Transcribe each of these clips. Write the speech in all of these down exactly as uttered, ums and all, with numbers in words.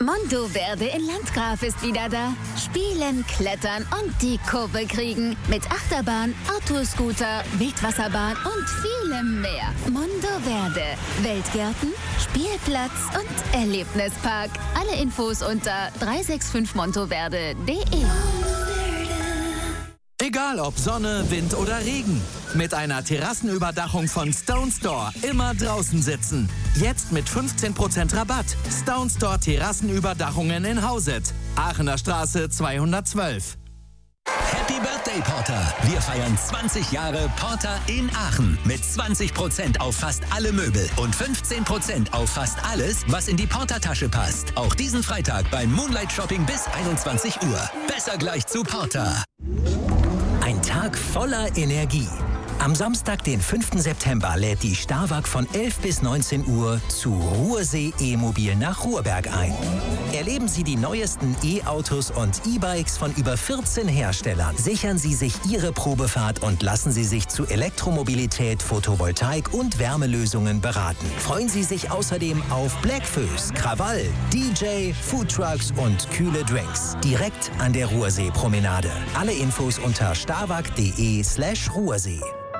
Monteverde in Landgraf ist wieder da. Spielen, klettern und die Kurve kriegen. Mit Achterbahn, Autoscooter, Wildwasserbahn und vielem mehr. Monteverde. Weltgärten, Spielplatz und Erlebnispark. Alle Infos unter drei sechs fünf monteverde punkt de. Egal ob Sonne, Wind oder Regen. Mit einer Terrassenüberdachung von Stone Store immer draußen sitzen. Jetzt mit fünfzehn Prozent Rabatt. Stone Store Terrassenüberdachungen in Hauset. Aachener Straße zweihundertzwölf. Happy Birthday, Porter! Wir feiern zwanzig Jahre Porter in Aachen. Mit zwanzig Prozent auf fast alle Möbel und fünfzehn Prozent auf fast alles, was in die Porter-Tasche passt. Auch diesen Freitag beim Moonlight Shopping bis einundzwanzig Uhr. Besser gleich zu Porter. Ein Tag voller Energie. Am Samstag, den fünften September, lädt die Starwag von elf bis neunzehn Uhr zu Ruhrsee E-Mobil nach Ruhrberg ein. Erleben Sie die neuesten E-Autos und E-Bikes von über vierzehn Herstellern. Sichern Sie sich Ihre Probefahrt und lassen Sie sich zu Elektromobilität, Photovoltaik und Wärmelösungen beraten. Freuen Sie sich außerdem auf Blackfoes, Krawall, D J, Foodtrucks und kühle Drinks. Direkt an der Ruhrsee-Promenade. Alle Infos unter starwag.de slash Ruhrsee.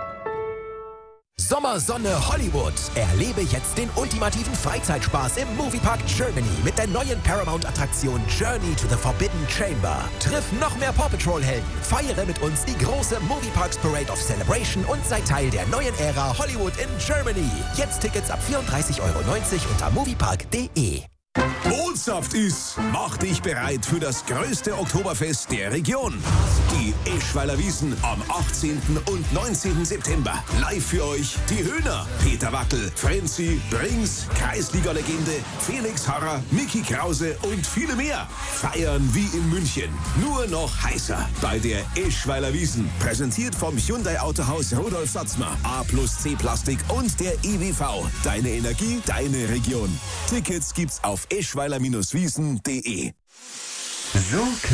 Sommersonne Hollywood. Erlebe jetzt den ultimativen Freizeitspaß im Moviepark Germany mit der neuen Paramount-Attraktion Journey to the Forbidden Chamber. Triff noch mehr Paw Patrol-Helden, feiere mit uns die große Movieparks Parade of Celebration und sei Teil der neuen Ära Hollywood in Germany. Jetzt Tickets ab vierunddreißig Euro neunzig unter moviepark punkt de. Mondsaft ist, mach dich bereit für das größte Oktoberfest der Region. Die Eschweiler Wiesn am achtzehnten und neunzehnten September. Live für euch die Höhner, Peter Wackel, Frenzy, Brings, Kreisliga-Legende, Felix Harrer, Micky Krause und viele mehr. Feiern wie in München, nur noch heißer bei der Eschweiler Wiesn. Präsentiert vom Hyundai Autohaus Rudolf Satzmer, A plus C Plastik und der I W V. Deine Energie, deine Region. Tickets gibt's auf eschweiler Bindestrich wiesn punkt de. So